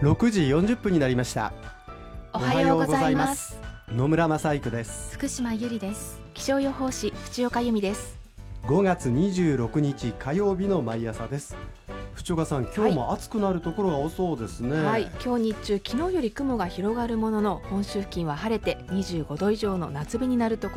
6時40分になりました。 おはようございます。 野村正育です。 福島ゆりです。気象予報士藤岡由美です。 5月26日火曜日の毎朝です。藤岡さん、今日も暑くなるところが多そうですね。 はい、今日日中昨日より雲が広がるものの、本州付近は晴れて25度以上の夏日になるところ